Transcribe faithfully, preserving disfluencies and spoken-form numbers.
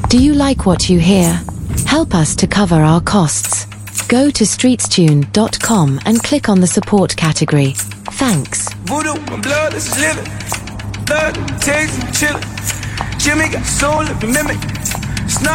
Do you like what you hear? Help us to cover our costs. Go to streetstune dot com and click on the support category. Thanks. Voodoo, my blood is living. Blood, taste, chillin'. Jimmy got soul, if you mimic.